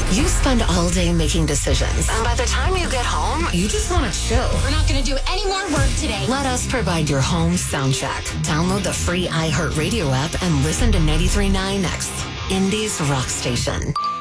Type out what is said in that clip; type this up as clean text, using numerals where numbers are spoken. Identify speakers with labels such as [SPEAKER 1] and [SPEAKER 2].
[SPEAKER 1] You spend all day making decisions, and by the time you get home, you just want to chill.
[SPEAKER 2] We're not going to do any more work today.
[SPEAKER 1] Let us provide your home sound check. Download the free iHeartRadio app and listen to 93.9 X, Indie's rock station.